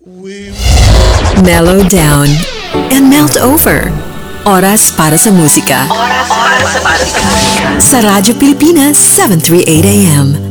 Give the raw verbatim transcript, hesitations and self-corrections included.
We... Mellow down and melt over. Oras para sa musika. Oras para sa musika. Sa Radyo Pilipinas, seven thirty-eight A M.